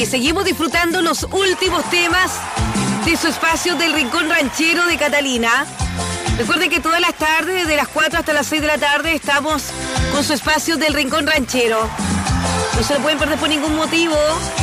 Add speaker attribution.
Speaker 1: Y seguimos disfrutando los últimos temas de su espacio del Rincón Ranchero de Catalina. Recuerden que todas las tardes, desde las 4 hasta las 6 de la tarde, estamos con su espacio del Rincón Ranchero. No se lo pueden perder por ningún motivo.